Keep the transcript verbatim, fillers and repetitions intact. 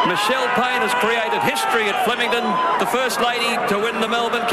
Michelle Payne has created history at Flemington, the first lady to win the Melbourne